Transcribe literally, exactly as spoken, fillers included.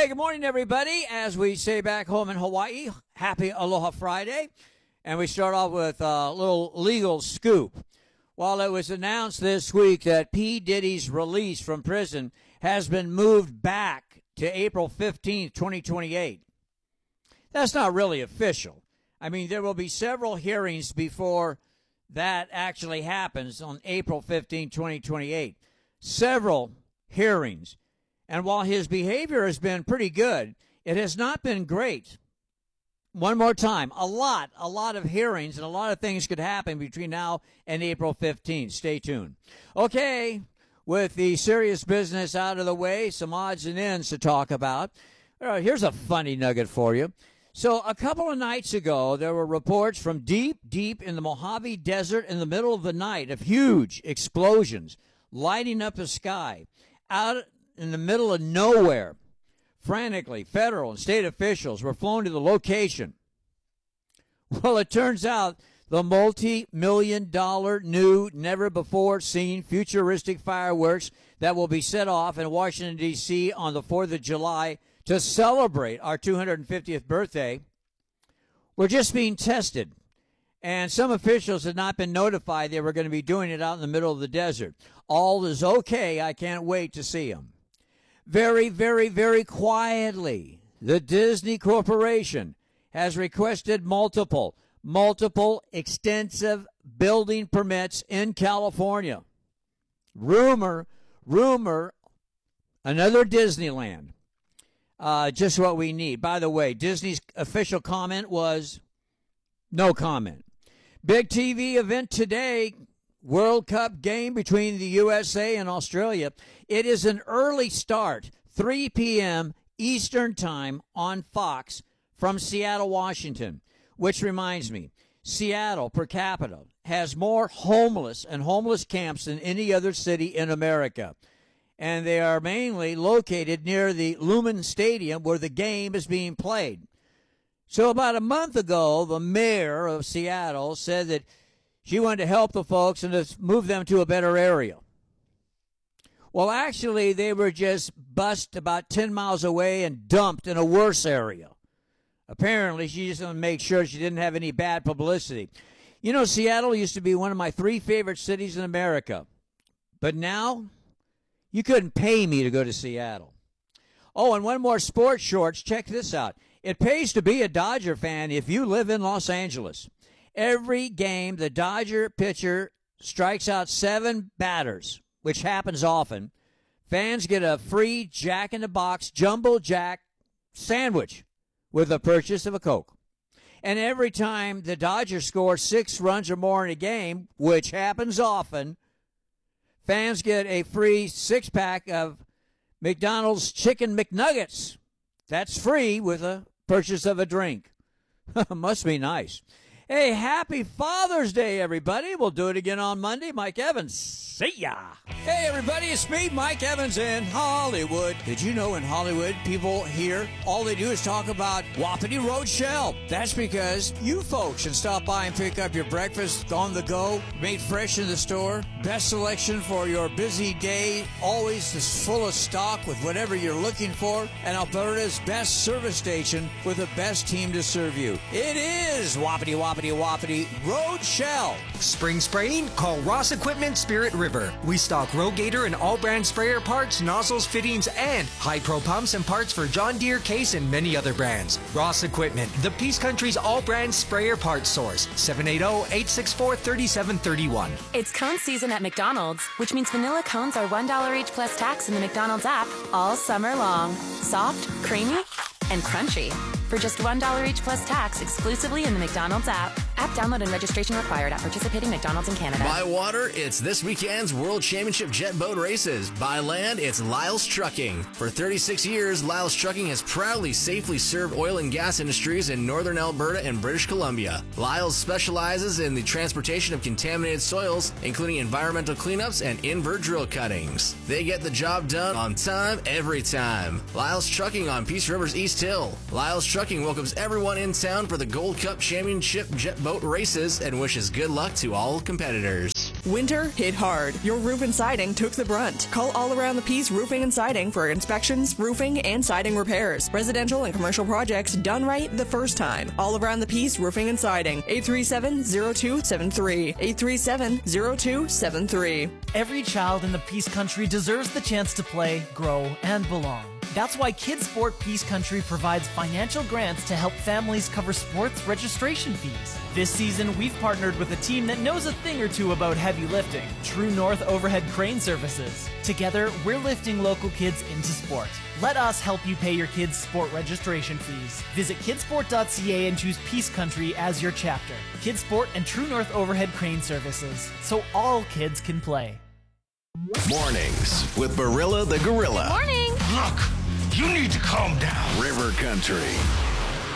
Hey, good morning, everybody. As we say back home in Hawaii, happy Aloha Friday. And we start off with a little legal scoop. While it was announced this week that P. Diddy's release from prison has been moved back to April fifteenth, twenty twenty-eight, that's not really official. I mean, there will be several hearings before that actually happens on April fifteenth, twenty twenty-eight. Several hearings. And while his behavior has been pretty good, it has not been great. One more time, a lot, a lot of hearings and a lot of things could happen between now and April fifteenth. Stay tuned. Okay, with the serious business out of the way, some odds and ends to talk about. All right, here's a funny nugget for you. So a couple of nights ago, there were reports from deep, deep in the Mojave Desert in the middle of the night of huge explosions lighting up the sky. Out in the middle of nowhere, frantically, federal and state officials were flown to the location. Well, it turns out the multi-million dollar new, never-before-seen futuristic fireworks that will be set off in Washington, D C on the fourth of July to celebrate our two hundred fiftieth birthday were just being tested. And some officials had not been notified they were going to be doing it out in the middle of the desert. All is okay. I can't wait to see them. Very, very, very quietly, the Disney Corporation has requested multiple, multiple extensive building permits in California. Rumor, rumor, another Disneyland. Uh, just what we need. By the way, Disney's official comment was no comment. Big T V event today. World Cup game between the U S A and Australia. It is an early start, three p.m. Eastern Time on Fox from Seattle, Washington, which reminds me, Seattle per capita has more homeless and homeless camps than any other city in America. And they are mainly located near the Lumen Stadium where the game is being played. So about a month ago, the mayor of Seattle said that she wanted to help the folks and to move them to a better area. Well, actually, they were just bussed about ten miles away and dumped in a worse area. Apparently, she just wanted to make sure she didn't have any bad publicity. You know, Seattle used to be one of my three favorite cities in America. But now, you couldn't pay me to go to Seattle. Oh, and one more sports shorts. Check this out. It pays to be a Dodger fan if you live in Los Angeles. Every game, the Dodger pitcher strikes out seven batters, which happens often. Fans get a free Jack-in-the-Box Jumbo Jack sandwich with the purchase of a Coke. And every time the Dodgers score six runs or more in a game, which happens often, fans get a free six-pack of McDonald's Chicken McNuggets. That's free with a purchase of a drink. Must be nice. Hey, happy Father's Day, everybody. We'll do it again on Monday. Mike Evans, see ya. Hey, everybody, it's me, Mike Evans in Hollywood. Did you know in Hollywood, people here, all they do is talk about Wapiti Roadshell? That's because you folks can stop by and pick up your breakfast on the go, made fresh in the store. Best selection for your busy day, always is full of stock with whatever you're looking for, and Alberta's best service station with the best team to serve you. It is Wapiti Wapiti Wapiti Roadshell. Spring spraying? Call Ross Equipment Spirit River. We stock Rogator and all brand sprayer parts, nozzles, fittings, and high pro pumps and parts for John Deere, Case, and many other brands. Ross Equipment, the Peace Country's all brand sprayer parts source. seven eight zero, eight six four, three seven three one. It's cone season at McDonald's, which means vanilla cones are one dollar each plus tax in the McDonald's app all summer long. Soft, creamy, and crunchy. For just one dollar each plus tax exclusively in the McDonald's app. App download and registration required at participating McDonald's in Canada. By water, it's this weekend's World Championship Jet Boat Races. By land, it's Lyles Trucking. For thirty-six years, Lyles Trucking has proudly safely served oil and gas industries in northern Alberta and British Columbia. Lyles specializes in the transportation of contaminated soils, including environmental cleanups and invert drill cuttings. They get the job done on time, every time. Lyles Trucking on Peace River's East Hill. Lyles Trucking welcomes everyone in town for the Gold Cup Championship Jet Boat Races and wishes good luck to all competitors. Winter hit hard. Your roof and siding took the brunt. Call All Around the Peace Roofing and Siding for inspections, roofing, and siding repairs. Residential and commercial projects done right the first time. All Around the Peace Roofing and Siding. eight three seven, zero two seven three. eight three seven, zero two seven three. Every child in the Peace Country deserves the chance to play, grow, and belong. That's why Kids Sport Peace Country provides financial grants to help families cover sports registration fees. This season, we've partnered with a team that knows a thing or two about heavy lifting, True North Overhead Crane Services. Together, we're lifting local kids into sport. Let us help you pay your kids' sport registration fees. Visit kidsport dot c a and choose Peace Country as your chapter. Kids Sport and True North Overhead Crane Services, so all kids can play. Mornings with Barilla the Gorilla. Morning. Look, you need to calm down. River Country.